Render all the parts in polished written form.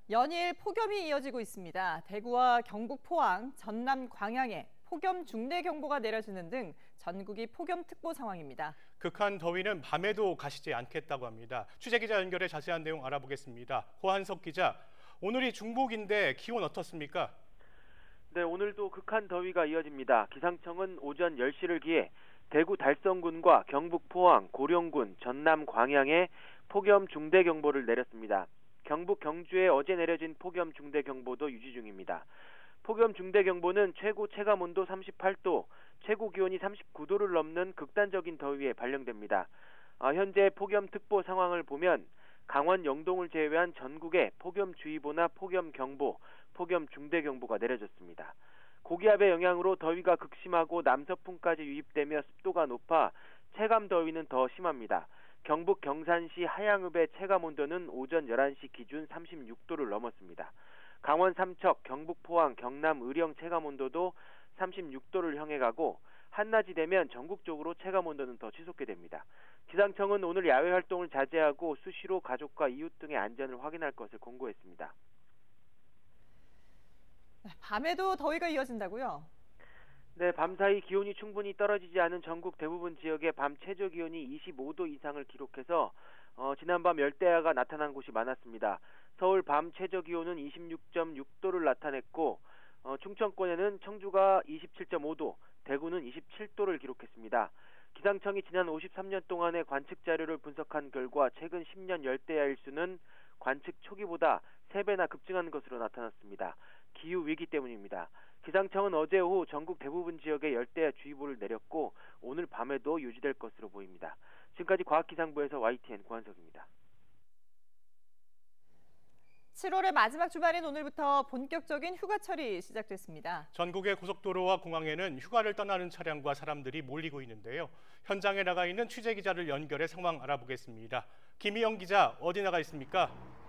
연일 폭염이 이어지고 있습니다. 대구와 경북 포항, 전남 광양에 폭염 중대경보가 내려지는 등 전국이 폭염특보 상황입니다. 극한 더위는 밤에도 가시지 않겠다고 합니다. 취재기자 연결해 자세한 내용 알아보겠습니다. 호한석 기자, 오늘이 중복인데 기온 어떻습니까? 네, 오늘도 극한 더위가 이어집니다. 기상청은 오전 10시를 기해 대구 달성군과 경북 포항, 고령군, 전남 광양에 폭염 중대경보를 내렸습니다. 경북 경주에 어제 내려진 폭염 중대경보도 유지 중입니다. 폭염 중대경보는 최고 체감온도 38도, 최고 기온이 39도를 넘는 극단적인 더위에 발령됩니다. 현재 폭염특보 상황을 보면 강원 영동을 제외한 전국에 폭염주의보나 폭염경보, 폭염 중대경보가 내려졌습니다. 고기압의 영향으로 더위가 극심하고 남서풍까지 유입되며 습도가 높아 체감 더위는 더 심합니다. 경북 경산시 하양읍의 체감온도는 오전 11시 기준 36도를 넘었습니다. 강원 삼척, 경북 포항, 경남 의령 체감온도도 36도를 향해 가고 한낮이 되면 전국적으로 체감온도는 더 치솟게 됩니다. 기상청은 오늘 야외 활동을 자제하고 수시로 가족과 이웃 등의 안전을 확인할 것을 공고했습니다. 밤에도 더위가 이어진다고요? 네, 밤사이 기온이 충분히 떨어지지 않은 전국 대부분 지역의 밤 최저 기온이 25도 이상을 기록해서 지난밤 열대야가 나타난 곳이 많았습니다. 서울 밤 최저 기온은 26.6도를 나타냈고 충청권에는 청주가 27.5도, 대구는 27도를 기록했습니다. 기상청이 지난 53년 동안의 관측 자료를 분석한 결과 최근 10년 열대야 일수는 관측 초기보다 3배나 급증한 것으로 나타났습니다. 기후위기 때문입니다. 기상청은 어제 오후 전국 대부분 지역에 열대야 주의보를 내렸고 오늘 밤에도 유지될 것으로 보입니다. 지금까지 과학기상부에서 YTN 고한석입니다. 7월의 마지막 주말인 오늘부터 본격적인 휴가철이 시작됐습니다. 전국의 고속도로와 공항에는 휴가를 떠나는 차량과 사람들이 몰리고 있는데요. 현장에 나가 있는 취재기자를 연결해 상황 알아보겠습니다. 김희영 기자, 어디 나가 있습니까?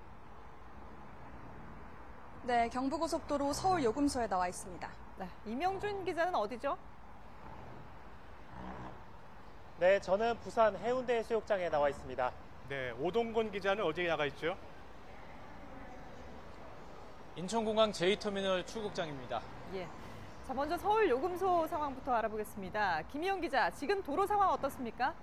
네, 경부고속도로 서울 요금소에 나와 있습니다. 네, 이명준 기자는 어디죠? 네, 저는 부산 해운대 해수욕장에 나와 있습니다. 네, 오동곤 기자는 어디에 나가 있죠? 인천공항 제2터미널 출국장입니다. 예. 자, 먼저 서울 요금소 상황부터 알아보겠습니다. 김희영 기자, 지금 도로 상황 어떻습니까?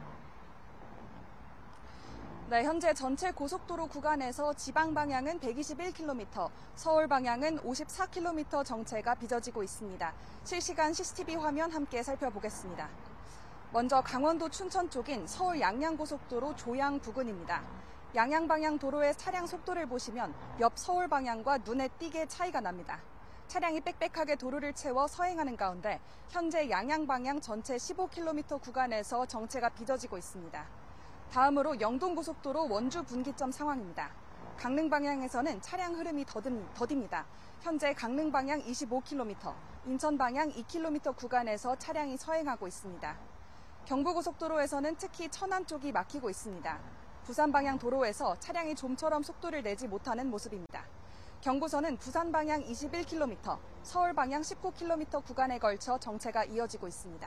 네, 현재 전체 고속도로 구간에서 지방 방향은 121km, 서울 방향은 54km 정체가 빚어지고 있습니다. 실시간 CCTV 화면 함께 살펴보겠습니다. 먼저 강원도 춘천 쪽인 서울 양양고속도로 조양 부근입니다. 양양 방향 도로의 차량 속도를 보시면 옆 서울 방향과 눈에 띄게 차이가 납니다. 차량이 빽빽하게 도로를 채워 서행하는 가운데 현재 양양 방향 전체 15km 구간에서 정체가 빚어지고 있습니다. 다음으로 영동고속도로 원주 분기점 상황입니다. 강릉 방향에서는 차량 흐름이 더딥니다. 현재 강릉 방향 25km, 인천 방향 2km 구간에서 차량이 서행하고 있습니다. 경부고속도로에서는 특히 천안 쪽이 막히고 있습니다. 부산 방향 도로에서 차량이 좀처럼 속도를 내지 못하는 모습입니다. 경부선은 부산 방향 21km, 서울 방향 19km 구간에 걸쳐 정체가 이어지고 있습니다.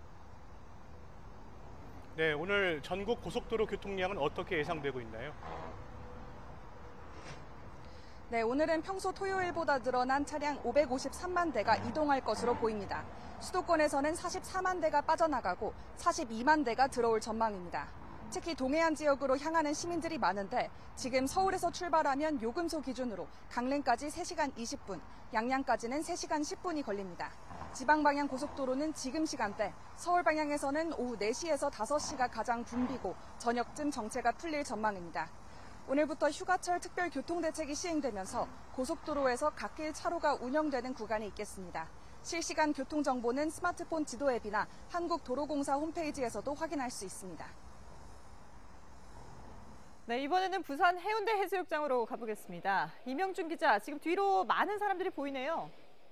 네, 오늘 전국 고속도로 교통량은 어떻게 예상되고 있나요? 네, 오늘은 평소 토요일보다 늘어난 차량 553만 대가 이동할 것으로 보입니다. 수도권에서는 44만 대가 빠져나가고 42만 대가 들어올 전망입니다. 특히 동해안 지역으로 향하는 시민들이 많은데 지금 서울에서 출발하면 요금소 기준으로 강릉까지 3시간 20분, 양양까지는 3시간 10분이 걸립니다. 지방 방향 고속도로는 지금 시간대, 서울 방향에서는 오후 4시에서 5시가 가장 붐비고 저녁쯤 정체가 풀릴 전망입니다. 오늘부터 휴가철 특별교통대책이 시행되면서 고속도로에서 갓길 차로가 운영되는 구간이 있겠습니다. 실시간 교통정보는 스마트폰 지도 앱이나 한국도로공사 홈페이지에서도 확인할 수 있습니다. 네, 이번에는 부산 해운대 해수욕장으로 가보겠습니다. 이명준 기자, 지금 뒤로 많은 사람들이 보이네요.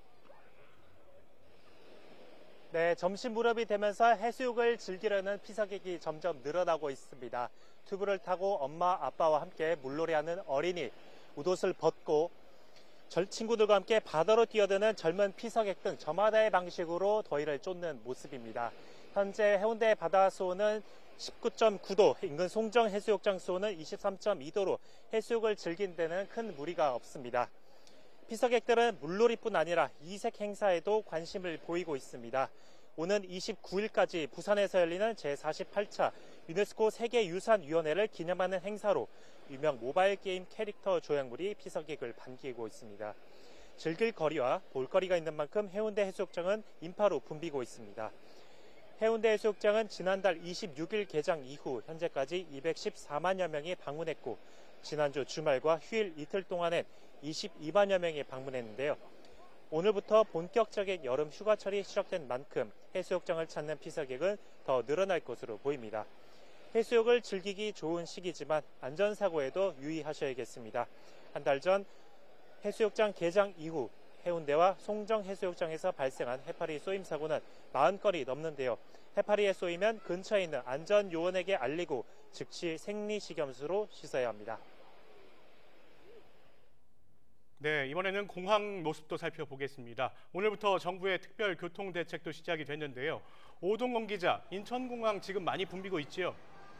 네, 점심 무렵이 되면서 해수욕을 즐기려는 피서객이 점점 늘어나고 있습니다. 튜브를 타고 엄마, 아빠와 함께 물놀이하는 어린이, 웃옷을 벗고 친구들과 함께 바다로 뛰어드는 젊은 피서객 등 저마다의 방식으로 더위를 쫓는 모습입니다. 현재 해운대 바다 수온은 19.9도, 인근 송정 해수욕장 수온은 23.2도로 해수욕을 즐긴 데는 큰 무리가 없습니다. 피서객들은 물놀이뿐 아니라 이색 행사에도 관심을 보이고 있습니다. 오는 29일까지 부산에서 열리는 제48차 유네스코 세계유산위원회를 기념하는 행사로 유명 모바일 게임 캐릭터 조형물이 피서객을 반기고 있습니다. 즐길 거리와 볼거리가 있는 만큼 해운대 해수욕장은 인파로 붐비고 있습니다. 해운대 해수욕장은 지난달 26일 개장 이후 현재까지 214만여 명이 방문했고 지난주 주말과 휴일 이틀 동안엔 22만여 명이 방문했는데요. 오늘부터 본격적인 여름 휴가철이 시작된 만큼 해수욕장을 찾는 피서객은 더 늘어날 것으로 보입니다. 해수욕을 즐기기 좋은 시기지만 안전사고에도 유의하셔야겠습니다. 한 달 전 해수욕장 개장 이후 해운대와 송정 해수욕장에서 발생한 해파리 쏘임 사고는 40건이 넘는데요. 해파리에 쏘이면 근처에 있는 안전요원에게 알리고 즉시 생리식염수로 씻어야 합니다. 네, 이번에는 공항 모습도 살펴보겠습니다. 오늘부터 정부의 특별 교통대책도 시작이 됐는데요. 오동건 기자, 인천공항 지금 많이 붐비고 있지요?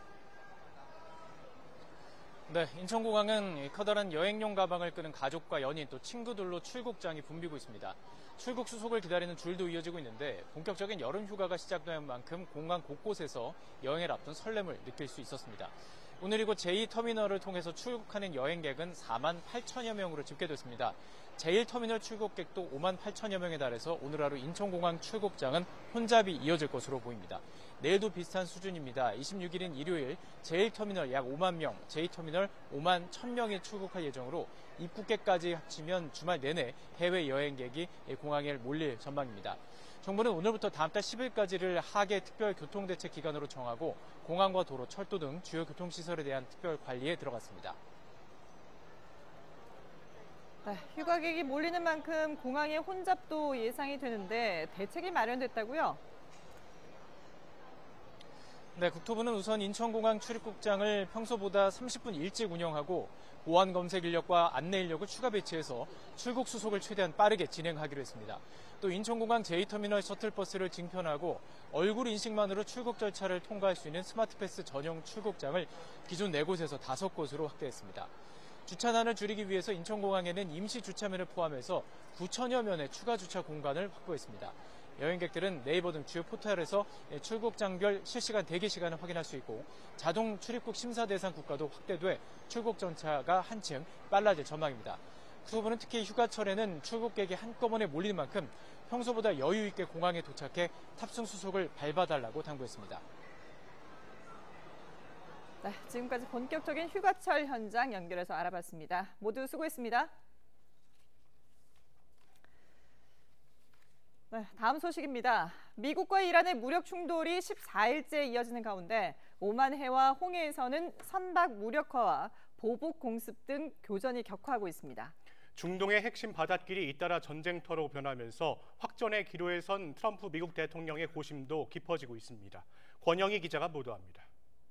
네, 인천공항은 커다란 여행용 가방을 끄는 가족과 연인 또 친구들로 출국장이 붐비고 있습니다. 출국 수속을 기다리는 줄도 이어지고 있는데 본격적인 여름 휴가가 시작된 만큼 공항 곳곳에서 여행을 앞둔 설렘을 느낄 수 있었습니다. 오늘 이곳 제2터미널을 통해서 출국하는 여행객은 4만 8천여 명으로 집계됐습니다. 제1터미널 출국객도 5만 8천여 명에 달해서 오늘 하루 인천공항 출국장은 혼잡이 이어질 것으로 보입니다. 내일도 비슷한 수준입니다. 26일인 일요일 제1터미널 약 5만 명, 제2터미널 5만 1,000명이 출국할 예정으로 입국객까지 합치면 주말 내내 해외 여행객이 공항에 몰릴 전망입니다. 정부는 오늘부터 다음 달 10일까지를 하계 특별교통대책 기간으로 정하고 공항과 도로, 철도 등 주요 교통시설에 대한 특별 관리에 들어갔습니다. 네, 휴가객이 몰리는 만큼 공항의 혼잡도 예상이 되는데 대책이 마련됐다고요? 네, 국토부는 우선 인천공항 출입국장을 평소보다 30분 일찍 운영하고 보안 검색 인력과 안내 인력을 추가 배치해서 출국 수속을 최대한 빠르게 진행하기로 했습니다. 또 인천공항 제2터미널 셔틀버스를 증편하고 얼굴 인식만으로 출국 절차를 통과할 수 있는 스마트패스 전용 출국장을 기존 4곳에서 5곳으로 확대했습니다. 주차난을 줄이기 위해서 인천공항에는 임시 주차면을 포함해서 9천여 면의 추가 주차 공간을 확보했습니다. 여행객들은 네이버 등 주요 포털에서 출국장별 실시간 대기 시간을 확인할 수 있고 자동 출입국 심사 대상 국가도 확대돼 출국 절차가 한층 빨라질 전망입니다. 국토부는 특히 휴가철에는 출국객이 한꺼번에 몰리는 만큼 평소보다 여유 있게 공항에 도착해 탑승 수속을 밟아달라고 당부했습니다. 네, 지금까지 본격적인 휴가철 현장 연결해서 알아봤습니다. 모두 수고했습니다. 네, 다음 소식입니다. 미국과 이란의 무력 충돌이 14일째 이어지는 가운데 오만해와 홍해에서는 선박 무력화와 보복 공습 등 교전이 격화하고 있습니다. 중동의 핵심 바닷길이 잇따라 전쟁터로 변하면서 확전의 기로에 선 트럼프 미국 대통령의 고심도 깊어지고 있습니다. 권영희 기자가 보도합니다.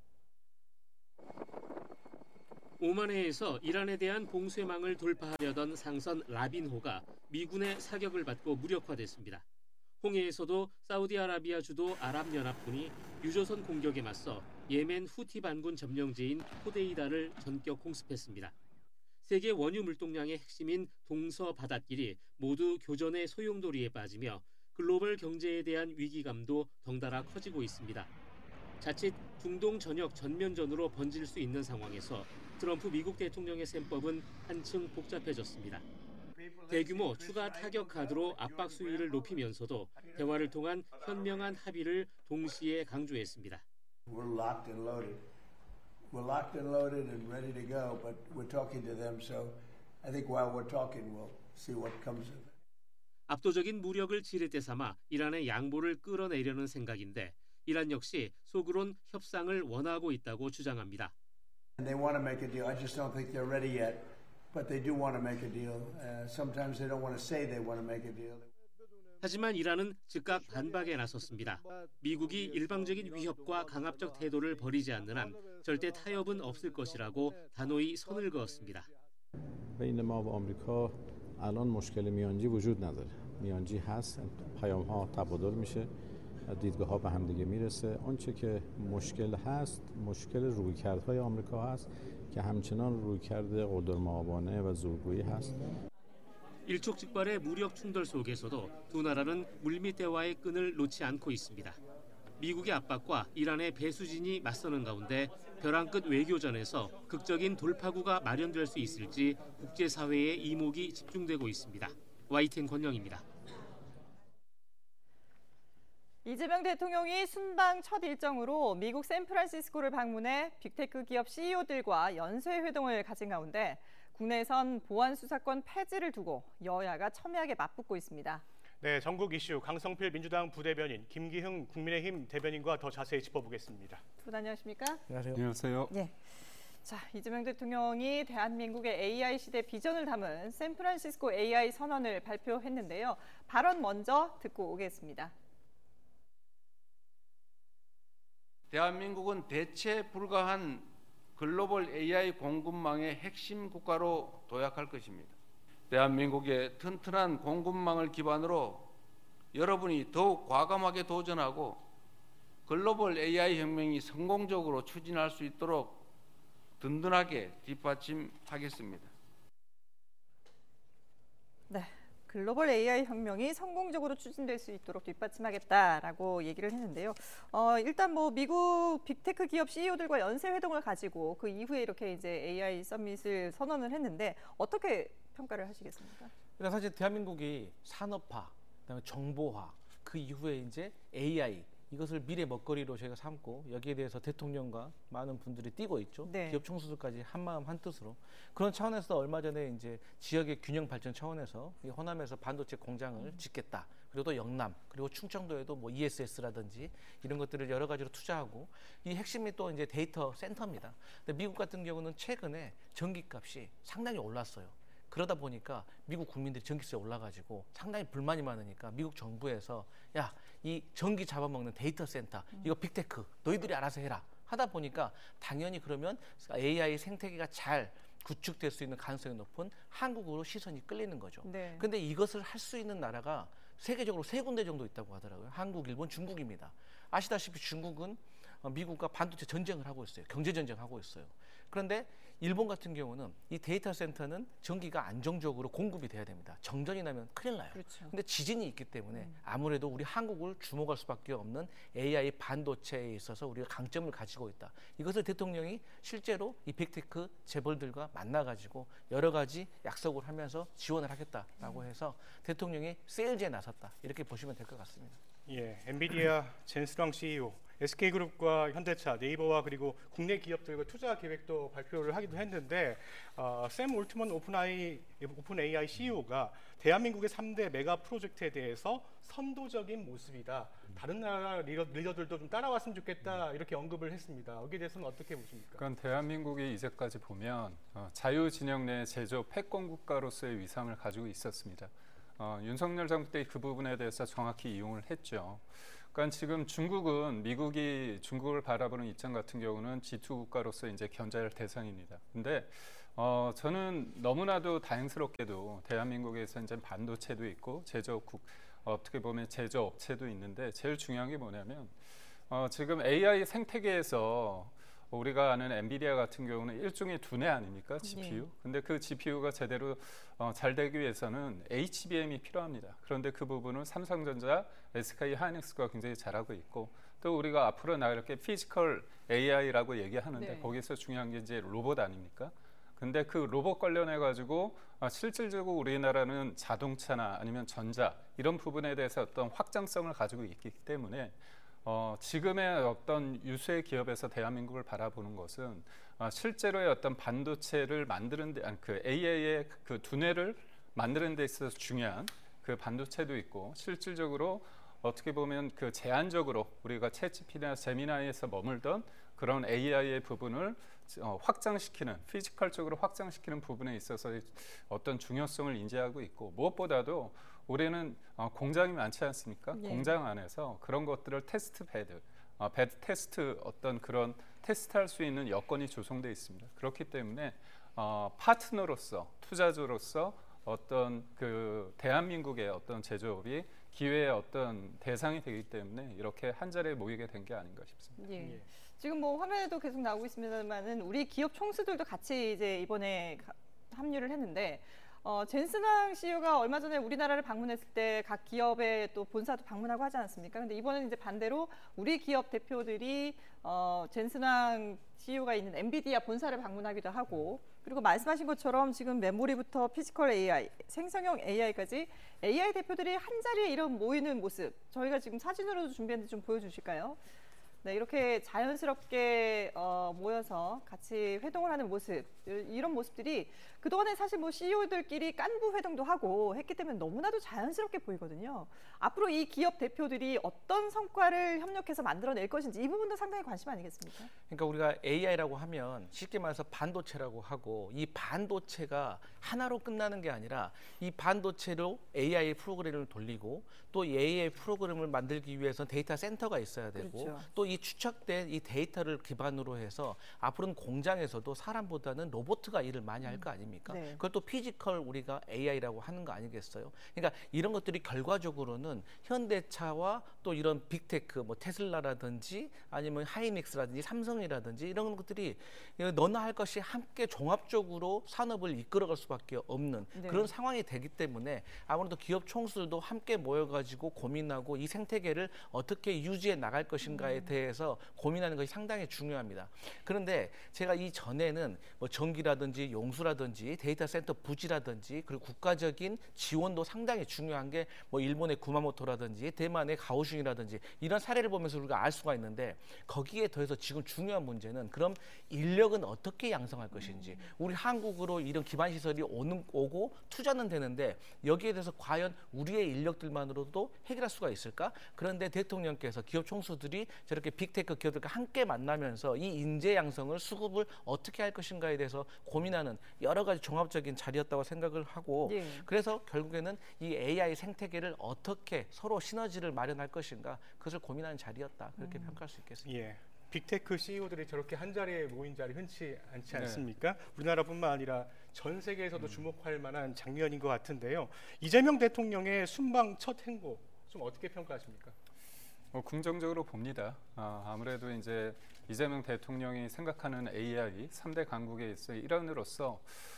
오만해에서 이란에 대한 봉쇄망을 돌파하려던 상선 라빈호가 미군의 사격을 받고 무력화됐습니다. 홍해에서도 사우디아라비아 주도 아랍연합군이 유조선 공격에 맞서 예멘 후티 반군 점령지인 호데이다를 전격 공습했습니다. 세계 원유 물동량의 핵심인 동서 바닷길이 모두 교전의 소용돌이에 빠지며 글로벌 경제에 대한 위기감도 덩달아 커지고 있습니다. 자칫 중동 전역 전면전으로 번질 수 있는 상황에서 트럼프 미국 대통령의 셈법은 한층 복잡해졌습니다. 대규모 추가 타격 카드로 압박 수위를 높이면서도 대화를 통한 현명한 합의를 동시에 강조했습니다. We're locked and loaded. We're locked and loaded and ready to go, but we're talking to them, so I think while we're talking, we'll see what comes of it. 압도적인 무력을 지렛대 삼아 이란의 양보를 끌어내려는 생각인데 이란 역시 속으론 협상을 원하고 있다고 주장합니다. And they want to make a deal. I just don't think they're ready yet, but they do want to make a deal. Sometimes they don't want to say they want to make a deal. 하지만 이란은 즉각 반박에 나섰습니다. 미국이 일방적인 위협과 강압적 태도를 버리지 않는 한 절대 타협은 없을 것이라고 단호히 선을 그었습니다. بین ما و آمریکا الان مشکل میانجی وجود نداره. میانجی هست، پیام‌ها تبادل میشه. دیدگاه‌ها به هم دیگه میرسه. آنچه که مشکل هست مشکل رویکردهای آمریکا هست که همچنان رویکرد قلدرمآبانه و زورگویی هست. 일촉즉발의 무력 충돌 속에서도 두 나라는 물밑대화의 끈을 놓지 않고 있습니다. 미국의 압박과 이란의 배수진이 맞서는 가운데 벼랑 끝 외교전에서 극적인 돌파구가 마련될 수 있을지 국제사회의 이목이 집중되고 있습니다. YTN 권영입니다. 이재명 대통령이 순방 첫 일정으로 미국 샌프란시스코를 방문해 빅테크 기업 CEO들과 연쇄회동을 가진 가운데 국내에선 보안 수사권 폐지를 두고 여야가 첨예하게 맞붙고 있습니다. 네, 전국 이슈 강성필 민주당 부대변인, 김기흥 국민의힘 대변인과 더 자세히 짚어보겠습니다. 두 분 안녕하십니까? 안녕하세요. 네. 자, 이재명 대통령이 대한민국의 AI 시대 비전을 담은 샌프란시스코 AI 선언을 발표했는데요. 발언 먼저 듣고 오겠습니다. 대한민국은 대체 불가한 글로벌 AI 공급망의 핵심 국가로 도약할 것입니다. 대한민국의 튼튼한 공급망을 기반으로 여러분이 더욱 과감하게 도전하고 글로벌 AI 혁명이 성공적으로 추진할 수 있도록 든든하게 뒷받침하겠습니다. 네. 글로벌 AI 혁명이 성공적으로 추진될 수 있도록 뒷받침하겠다라고 얘기를 했는데요. 일단 뭐 미국 빅테크 기업 CEO들과 연쇄 회동을 가지고 그 이후에 이렇게 이제 AI 서밋을 선언을 했는데 어떻게 평가를 하시겠습니까? 일단 사실 대한민국이 산업화, 그다음에 정보화, 그 이후에 이제 AI 이것을 미래 먹거리로 저희가 삼고 여기에 대해서 대통령과 많은 분들이 뛰고 있죠. 네. 기업 총수들까지 한 마음 한 뜻으로 그런 차원에서 얼마 전에 이제 지역의 균형 발전 차원에서 이 호남에서 반도체 공장을 짓겠다. 그리고 또 영남 그리고 충청도에도 뭐 ESS라든지 이런 것들을 여러 가지로 투자하고 이 핵심이 또 이제 데이터 센터입니다. 근데 미국 같은 경우는 최근에 전기값이 상당히 올랐어요. 그러다 보니까 미국 국민들이 전기세 올라가지고 상당히 불만이 많으니까 미국 정부에서 야, 이 전기 잡아먹는 데이터 센터 이거 빅테크 너희들이 알아서 해라 하다 보니까 당연히 그러면 AI 생태계가 잘 구축될 수 있는 가능성이 높은 한국으로 시선이 끌리는 거죠. 네. 근데 이것을 할 수 있는 나라가 세계적으로 3군데 정도 있다고 하더라고요. 한국, 일본, 중국입니다. 아시다시피 중국은 미국과 반도체 전쟁을 하고 있어요. 경제 전쟁하고 있어요. 그런데 일본 같은 경우는 이 데이터 센터는 전기가 안정적으로 공급이 돼야 됩니다. 정전이 나면 큰일 나요. 그렇죠. 근데 지진이 있기 때문에 아무래도 우리 한국을 주목할 수밖에 없는 AI 반도체에 있어서 우리가 강점을 가지고 있다. 이것을 대통령이 실제로 이 빅테크 재벌들과 만나가지고 여러 가지 약속을 하면서 지원을 하겠다라고 해서 대통령이 세일즈에 나섰다. 이렇게 보시면 될 것 같습니다. 예, 엔비디아 젠스랑 CEO, SK그룹과 현대차, 네이버와 그리고 국내 기업들과 투자 계획도 발표를 하기도 했는데 샘 올트먼 오픈 AI CEO가 대한민국의 3대 메가 프로젝트에 대해서 선도적인 모습이다. 다른 나라 리더들도 좀 따라왔으면 좋겠다 이렇게 언급을 했습니다. 여기에 대해서는 어떻게 보십니까? 그러니까 대한민국이 이제까지 보면 자유진영 내 제조 패권 국가로서의 위상을 가지고 있었습니다. 윤석열 정부 때 그 부분에 대해서 정확히 이용을 했죠. 그러니까 지금 중국은 미국이 중국을 바라보는 입장 같은 경우는 G2 국가로서 이제 견제할 대상입니다. 근데 저는 너무나도 다행스럽게도 대한민국에서 이제 반도체도 있고 어떻게 보면 제조업체도 있는데 제일 중요한 게 뭐냐면 지금 AI 생태계에서 우리가 아는 엔비디아 같은 경우는 일종의 두뇌 아닙니까? GPU. 근데 그 GPU가 제대로 잘 되기 위해서는 HBM이 필요합니다. 그런데 그 부분은 삼성전자, SK 하이닉스가 굉장히 잘하고 있고 또 우리가 앞으로 나갈 게 피지컬 AI라고 얘기하는데 네. 거기서 중요한 게 이제 로봇 아닙니까? 근데 그 로봇 관련해 가지고 실질적으로 우리나라는 자동차나 아니면 전자 이런 부분에 대해서 어떤 확장성을 가지고 있기 때문에 지금의 어떤 유수의 기업에서 대한민국을 바라보는 것은 실제로의 어떤 반도체를 만드는 데, 그 AI의 그 두뇌를 만드는 데 있어서 중요한 그 반도체도 있고 실질적으로 어떻게 보면 그 제한적으로 우리가 챗GPT나 제미나이에서 머물던 그런 AI의 부분을 확장시키는 피지컬적으로 확장시키는 부분에 있어서 어떤 중요성을 인지하고 있고 무엇보다도 우리는 공장이 많지 않습니까? 예. 공장 안에서 그런 것들을 테스트 베드 테스트 어떤 그런 테스트할 수 있는 여건이 조성되어 있습니다. 그렇기 때문에 파트너로서 투자주로서 어떤 그 대한민국의 어떤 제조업이 기회의 어떤 대상이 되기 때문에 이렇게 한 자리에 모이게 된 게 아닌가 싶습니다. 예. 지금 뭐 화면에도 계속 나오고 있습니다만은 우리 기업 총수들도 같이 이제 이번에 합류를 했는데 젠슨왕 CEO가 얼마 전에 우리나라를 방문했을 때 각 기업의 또 본사도 방문하고 하지 않았습니까? 근데 이번에는 이제 반대로 우리 기업 대표들이 젠슨왕 CEO가 있는 엔비디아 본사를 방문하기도 하고, 그리고 말씀하신 것처럼 지금 메모리부터 피지컬 AI, 생성형 AI까지 AI 대표들이 한 자리에 이런 모이는 모습, 저희가 지금 사진으로도 준비했는데 좀 보여주실까요? 네, 이렇게 자연스럽게 모여서 같이 회동을 하는 모습, 이런 모습들이 그동안에 사실 뭐 CEO들끼리 깐부 회동도 하고 했기 때문에 너무나도 자연스럽게 보이거든요. 앞으로 이 기업 대표들이 어떤 성과를 협력해서 만들어낼 것인지 이 부분도 상당히 관심 아니겠습니까? 그러니까 우리가 AI라고 하면 쉽게 말해서 반도체라고 하고, 이 반도체가 하나로 끝나는 게 아니라 이 반도체로 AI 프로그램을 돌리고 또 AI 프로그램을 만들기 위해서 데이터 센터가 있어야 되고, 그렇죠. 또 이 추적된 이 데이터를 기반으로 해서 앞으로는 공장에서도 사람보다는 로봇가 일을 많이 할 거 아닙니까? 네. 그걸 또 피지컬 우리가 AI라고 하는 거 아니겠어요? 그러니까 이런 것들이 결과적으로는 현대차와 또 이런 빅테크, 뭐 테슬라라든지 아니면 하이닉스라든지 삼성이라든지 이런 것들이 너나 할 것이 함께 종합적으로 산업을 이끌어갈 수밖에 없는 네. 그런 상황이 되기 때문에 아무래도 기업 총수들도 함께 모여가지고 고민하고 이 생태계를 어떻게 유지해 나갈 것인가에 대해서 고민하는 것이 상당히 중요합니다. 그런데 제가 이 전에는 뭐 전기라든지 용수라든지 데이터 센터 부지라든지 그리고 국가적인 지원도 상당히 중요한 게 뭐 일본의 구마모토라든지 대만의 가오슝이라든지 이런 사례를 보면서 우리가 알 수가 있는데, 거기에 더해서 지금 중요한 문제는 그럼 인력은 어떻게 양성할 것인지, 우리 한국으로 이런 기반 시설이 오고 투자는 되는데 여기에 대해서 과연 우리의 인력들만으로도 해결할 수가 있을까? 그런데 대통령께서 기업 총수들이 저렇게 빅테크 기업들과 함께 만나면서 이 인재 양성을 수급을 어떻게 할 것인가에 대해서 고민하는 여러 가지 종합적인 자리였다고 생각을 하고, 예. 그래서 결국에는 이 AI 생태계를 어떻게 서로 시너지를 마련할 것인가, 그것을 고민하는 자리였다, 그렇게 평가할 수 있겠습니다. 예. 빅테크 CEO들이 저렇게 한 자리에 모인 자리 흔치 않지 네. 않습니까? 우리나라뿐만 아니라 전 세계에서도 주목할 만한 장면인 것 같은데요. 이재명 대통령의 순방 첫 행보 좀 어떻게 평가하십니까? 긍정적으로 봅니다. 아무래도 이제 이재명 대통령이 생각하는 AI 3대 강국에 있어 일원으로서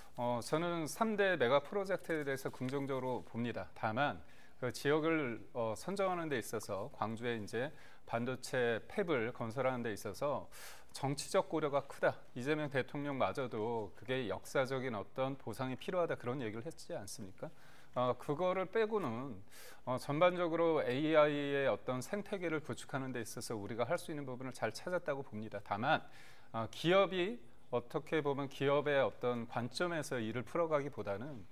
저는 3대 메가 프로젝트에 대해서 긍정적으로 봅니다. 다만 그 지역을 선정하는 데 있어서 광주에 이제 반도체 팹을 건설하는 데 있어서 정치적 고려가 크다. 이재명 대통령마저도 그게 역사적인 어떤 보상이 필요하다, 그런 얘기를 했지 않습니까? 그거를 빼고는 전반적으로 AI의 어떤 생태계를 구축하는 데 있어서 우리가 할 수 있는 부분을 잘 찾았다고 봅니다. 다만 기업이 어떻게 보면 기업의 어떤 관점에서 일을 풀어가기보다는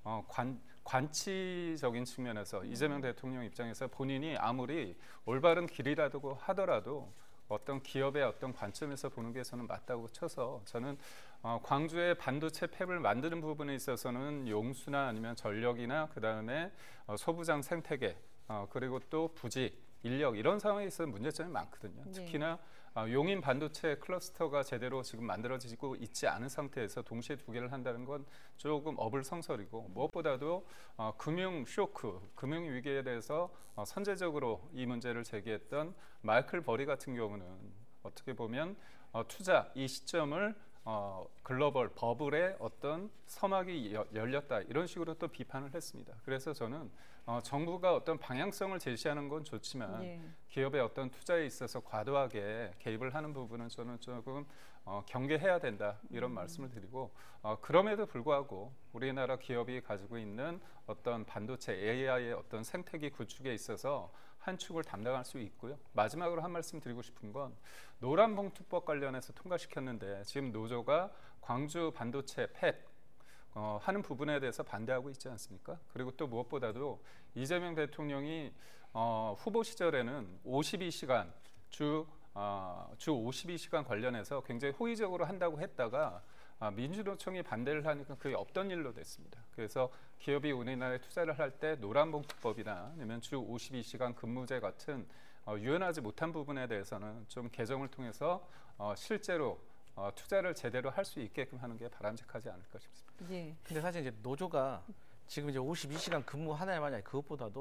관치적인 측면에서 이재명 대통령 입장에서 본인이 아무리 올바른 길이라고 하더라도 어떤 기업의 어떤 관점에서 보는 게 저는 맞다고 쳐서, 저는 광주의 반도체 팹을 만드는 부분에 있어서는 용수나 아니면 전력이나 그다음에 소부장 생태계, 그리고 또 부지, 인력, 이런 상황에 있어서 문제점이 많거든요. 네. 특히나 용인 반도체 클러스터가 제대로 지금 만들어지고 있지 않은 상태에서 동시에 두 개를 한다는 건 조금 어불성설이고, 무엇보다도 금융 쇼크, 금융 위기에 대해서 선제적으로 이 문제를 제기했던 마이클 버리 같은 경우는 어떻게 보면 투자 이 시점을 글로벌 버블의 어떤 서막이 열렸다, 이런 식으로 또 비판을 했습니다. 그래서 저는 정부가 어떤 방향성을 제시하는 건 좋지만 예. 기업의 어떤 투자에 있어서 과도하게 개입을 하는 부분은 저는 조금 경계해야 된다, 이런 말씀을 드리고, 그럼에도 불구하고 우리나라 기업이 가지고 있는 어떤 반도체 AI의 어떤 생태계 구축에 있어서 한 축을 담당할 수 있고요. 마지막으로 한 말씀 드리고 싶은 건 노란봉투법 관련해서 통과시켰는데 지금 노조가 광주 반도체 팹 하는 부분에 대해서 반대하고 있지 않습니까? 그리고 또 무엇보다도 이재명 대통령이 후보 시절에는 52시간 주 52시간 관련해서 굉장히 호의적으로 한다고 했다가 민주노총이 반대를 하니까 그게 없던 일로 됐습니다. 그래서 기업이 우리나라에 투자를 할 때 노란봉투법이나 아니면 주 52시간 근무제 같은 유연하지 못한 부분에 대해서는 좀 개정을 통해서 실제로 투자를 제대로 할 수 있게끔 하는 게 바람직하지 않을까 싶습니다. 예. 근데 사실 이제 노조가 지금 이제 52시간 근무 하나에 만약 그것보다도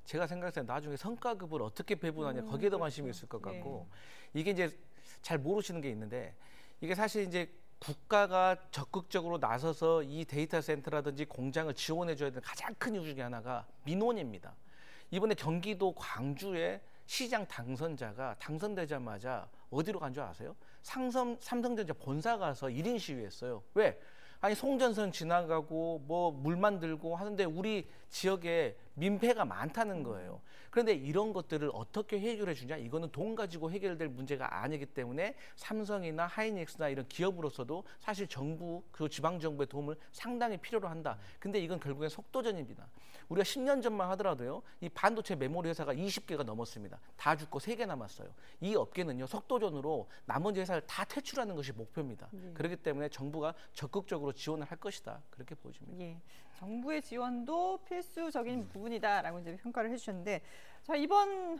제가 생각했을 때 나중에 성과급을 어떻게 배분하냐 거기에 더 관심이 있을 것 같고 이게 이제 잘 모르시는 게 있는데 이게 사실 이제 국가가 적극적으로 나서서 이 데이터 센터라든지 공장을 지원해 줘야 되는 가장 큰 이유 중에 하나가 민원입니다. 이번에 경기도 광주에 시장 당선자가 당선되자마자 어디로 간 줄 아세요? 삼성전자 본사 가서 1인 시위했어요. 왜? 아니 송전선 지나가고 뭐 물 만들고 하는데 우리 지역에 민폐가 많다는 거예요. 그런데 이런 것들을 어떻게 해결해 주냐? 이거는 돈 가지고 해결될 문제가 아니기 때문에 삼성이나 하이닉스나 이런 기업으로서도 사실 정부 그리고 지방 정부의 도움을 상당히 필요로 한다. 근데 이건 결국엔 속도전입니다. 우리가 10년 전만 하더라도요. 이 반도체 메모리 회사가 20개가 넘었습니다. 다 죽고 3개 남았어요. 이 업계는요. 속도전으로 나머지 회사를 다 퇴출하는 것이 목표입니다. 그렇기 때문에 정부가 적극적으로 지원을 할 것이다. 그렇게 보여집니다. 예. 정부의 지원도 필수적인 부분이다라고 이제 평가를 해주셨는데, 자 이번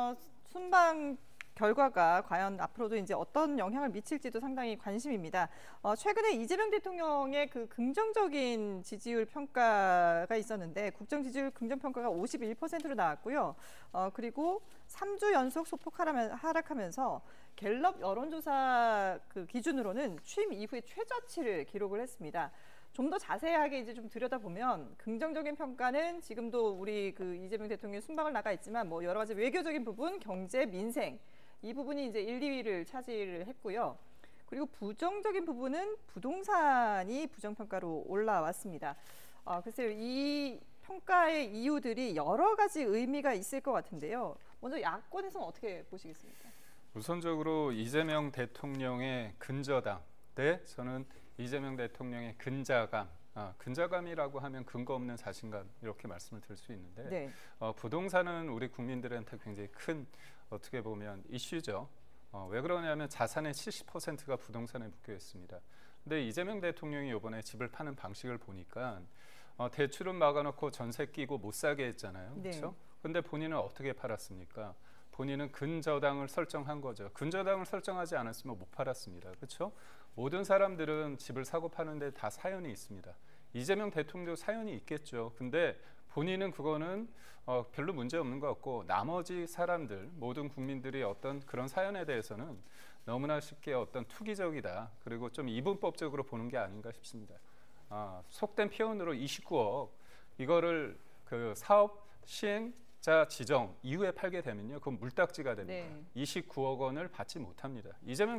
순방 결과가 과연 앞으로도 이제 어떤 영향을 미칠지도 상당히 관심입니다. 최근에 이재명 대통령의 그 긍정적인 지지율 평가가 있었는데 국정 지지율 긍정 평가가 51%로 나왔고요. 그리고 3주 연속 소폭 하락하면서 갤럽 여론조사 그 기준으로는 취임 이후에 최저치를 기록을 했습니다. 좀 더 자세하게 이제 좀 들여다보면 긍정적인 평가는 지금도 우리 그 이재명 대통령이 순방을 나가 있지만 뭐 여러 가지 외교적인 부분, 경제, 민생 이 부분이 이제 1, 2위를 차지를 했고요. 그리고 부정적인 부분은 부동산이 부정평가로 올라왔습니다. 글쎄요, 이 평가의 이유들이 여러 가지 의미가 있을 것 같은데요. 먼저 야권에서는 어떻게 보시겠습니까? 우선적으로 이재명 대통령의 근저당 대 저는 이재명 대통령의 근자감, 근자감이라고 하면 근거 없는 자신감 이렇게 말씀을 드릴 수 있는데 부동산은 우리 국민들한테 굉장히 큰 어떻게 보면 이슈죠. 왜 그러냐면 자산의 70%가 부동산에 묶여 있습니다. 근데 이재명 대통령이 이번에 집을 파는 방식을 보니까 대출은 막아놓고 전세 끼고 못 사게 했잖아요. 그렇죠? 근데 본인은 어떻게 팔았습니까? 본인은 근저당을 설정한 거죠. 근저당을 설정하지 않았으면 못 팔았습니다. 그렇죠? 모든 사람들은 집을 사고 파는데 다 사연이 있습니다. 이재명 대통령도 사연이 있겠죠. 근데 본인은 그거는 별로 문제 없는 것 같고 나머지 사람들, 모든 국민들이 어떤 그런 사연에 대해서는 너무나 쉽게 어떤 투기적이다. 그리고 좀 이분법적으로 보는 게 아닌가 싶습니다. 속된 표현으로 29억 이거를 그 사업 시행자 지정 이후에 팔게 되면요. 그건 물딱지가 됩니다. 29억 원을 받지 못합니다. 이재명